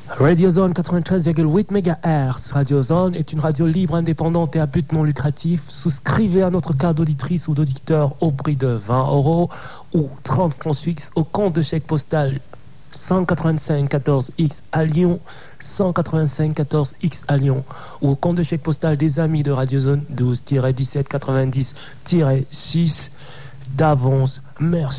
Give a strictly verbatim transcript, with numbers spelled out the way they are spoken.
Radiozone quatre-vingt-treize virgule huit mégahertz. Radiozone est une radio libre, indépendante et à but non lucratif. Souscrivez à notre carte d'auditrice ou d'auditeur au prix de vingt euros ou trente francs suisses au compte de chèque postal cent quatre-vingt-cinq quatorze X à Lyon, cent quatre-vingt-cinq quatorze X à Lyon, ou au compte de chèque postal des amis de Radiozone douze dix-sept quatre-vingt-dix six d'avance. Merci.